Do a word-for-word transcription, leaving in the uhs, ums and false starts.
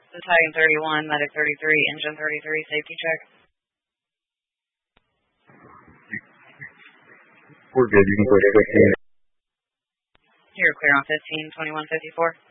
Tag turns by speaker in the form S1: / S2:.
S1: Battalion thirty-one, Medic thirty-three, Engine thirty-three, safety check.
S2: We're good. You can clear fifteen.
S1: You're clear on fifteen, twenty-one fifty-four.